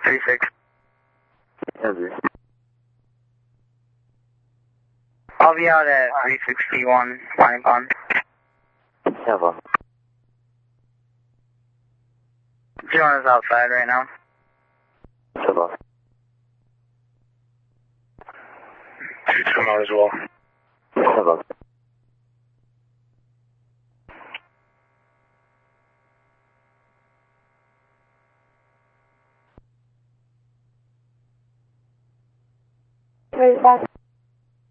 36. Heavy. I'll be out at 361 Flying Pond. Never. Jonah's outside right now. Never. 2-2 out as well. Never. Right back.